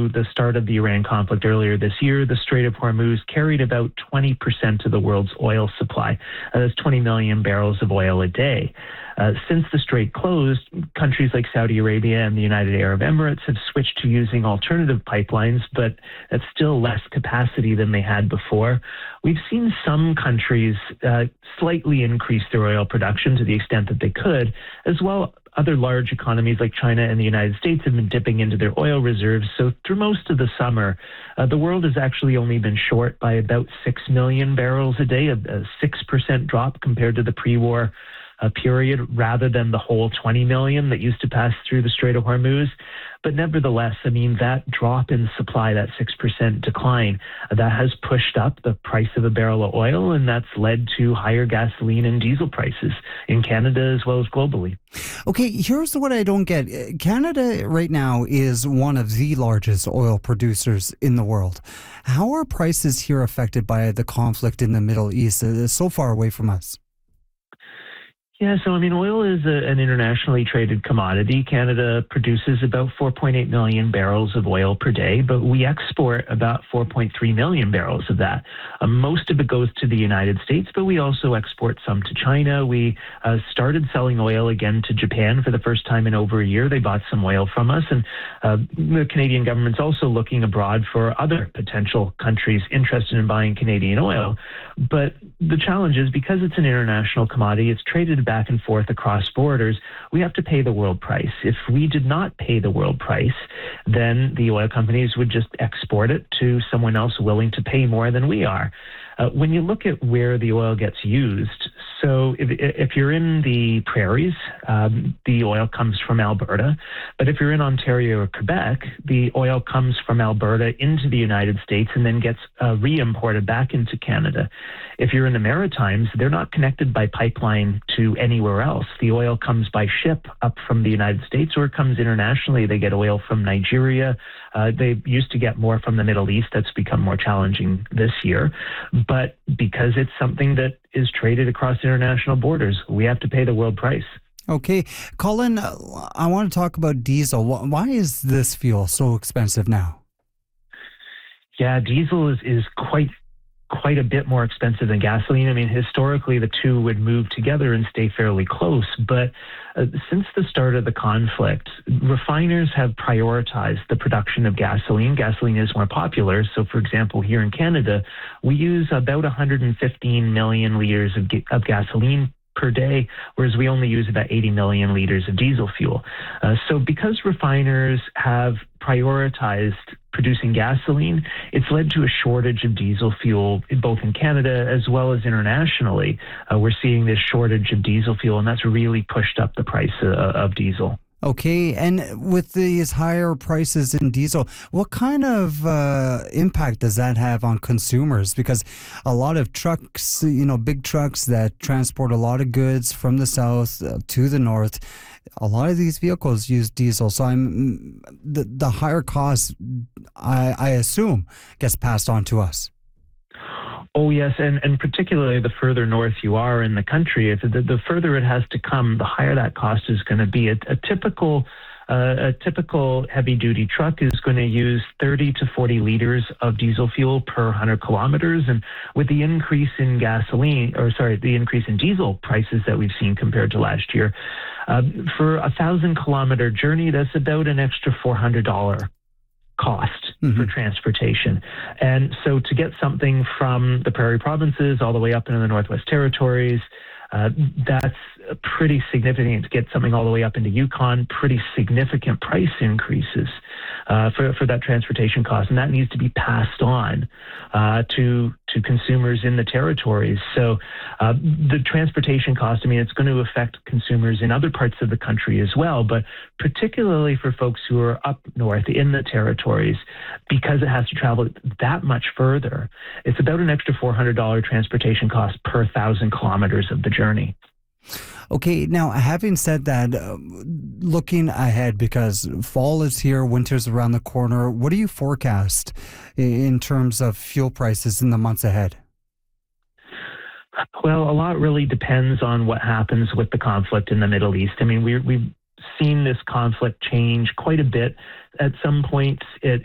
to the start of the Iran conflict earlier this year, the Strait of Hormuz carried about 20% of the world's oil supply. That's 20 million barrels of oil a day. Since the strait closed, countries like Saudi Arabia and the United Arab Emirates have switched to using alternative pipelines, but that's still less capacity than they had before. We've seen some countries slightly increase their oil production to the extent that they could, as well. Other large economies like China and the United States have been dipping into their oil reserves. So through most of the summer, the world has actually only been short by about 6 million barrels a day, a 6% drop compared to the pre-war period, rather than the whole 20 million that used to pass through the Strait of Hormuz. But nevertheless, I mean, that drop in supply, that 6% decline, that has pushed up the price of a barrel of oil, and that's led to higher gasoline and diesel prices in Canada as well as globally. Okay, here's what I don't get. Canada right now is one of the largest oil producers in the world. How are prices here affected by the conflict in the Middle East? It's so far away from us. Yeah, so I mean, oil is an internationally traded commodity. Canada produces about 4.8 million barrels of oil per day, but we export about 4.3 million barrels of that. Most of it goes to the United States, but we also export some to China. We started selling oil again to Japan for the first time in over a year. They bought some oil from us, and the Canadian government's also looking abroad for other potential countries interested in buying Canadian oil. But the challenge is, because it's an international commodity, it's traded back and forth across borders, we have to pay the world price. If we did not pay the world price, then the oil companies would just export it to someone else willing to pay more than we are. When you look at where the oil gets used, so if you're in the prairies, the oil comes from Alberta. But if you're in Ontario or Quebec, the oil comes from Alberta into the United States and then gets re-imported back into Canada. If you're in the Maritimes, they're not connected by pipeline to anywhere else. The oil comes by ship up from the United States, or it comes internationally. They get oil from Nigeria. They used to get more from the Middle East. That's become more challenging this year. But because it's something that is traded across international borders, we have to pay the world price. Okay. Colin, I want to talk about diesel. Why is this fuel so expensive now? Yeah, diesel is quite a bit more expensive than gasoline. I mean, historically, the two would move together and stay fairly close. But since the start of the conflict, refiners have prioritized the production of gasoline. Gasoline is more popular. So, for example, here in Canada, we use about 115 million liters of gasoline per day, whereas we only use about 80 million liters of diesel fuel. So because refiners have prioritized producing gasoline, it's led to a shortage of diesel fuel both in Canada as well as internationally. We're seeing this shortage of diesel fuel, and that's really pushed up the price of diesel. Okay, and with these higher prices in diesel, what kind of impact does that have on consumers? Because a lot of trucks, big trucks that transport a lot of goods from the south to the north, a lot of these vehicles use diesel. So the higher cost, I assume, gets passed on to us. Oh, yes, and particularly the further north you are in the country, the further it has to come, the higher that cost is going to be. A typical heavy-duty truck is going to use 30 to 40 liters of diesel fuel per 100 kilometers. And with the increase in the increase in diesel prices that we've seen compared to last year, for a 1,000-kilometer journey, that's about an extra $400 cost for transportation. And so to get something from the prairie provinces all the way up into the Northwest Territories, that's pretty significant. To get something all the way up into Yukon, pretty significant price increases for that transportation cost. And that needs to be passed on to consumers in the territories. So the transportation cost, I mean, it's going to affect consumers in other parts of the country as well, but particularly for folks who are up north in the territories, because it has to travel that much further, it's about an extra $400 transportation cost per 1,000 kilometers of the journey. Okay, now having said that, looking ahead, because fall is here, winter's around the corner, what do you forecast in terms of fuel prices in the months ahead? Well, a lot really depends on what happens with the conflict in the Middle East. I mean, we've seen this conflict change quite a bit. At some points, it